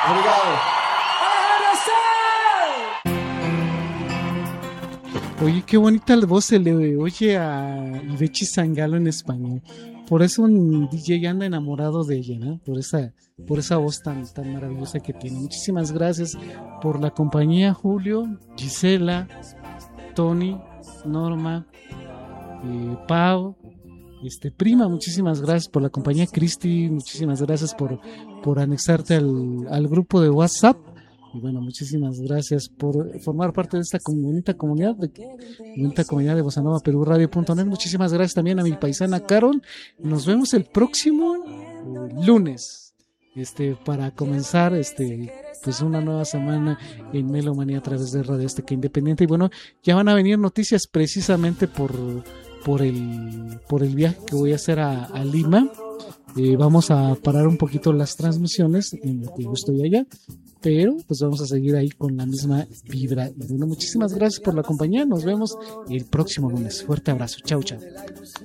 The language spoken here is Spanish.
Obrigado. Oye, qué bonita voz se le oye a Ivechi Sangalo en español. Por eso un DJ anda enamorado de ella, ¿no? Por esa voz tan maravillosa que tiene. Muchísimas gracias por la compañía, Julio, Gisela, Tony, Norma, Pau, Prima, muchísimas gracias por la compañía. Cristi, muchísimas gracias por anexarte al grupo de WhatsApp. Y bueno, muchísimas gracias por formar parte de esta bonita comunidad de Bossa Nova Perú Radio.net. Muchísimas gracias también a mi paisana Carol. Nos vemos el próximo lunes, para comenzar pues una nueva semana en Melomanía a través de Radio Azteca Independiente. Y bueno, ya van a venir noticias precisamente por el viaje que voy a hacer a Lima. Vamos a parar un poquito las transmisiones en lo que yo estoy allá, pero pues vamos a seguir ahí con la misma vibra. Y bueno, muchísimas gracias por la compañía. Nos vemos el próximo lunes. Fuerte abrazo. Chau, chau.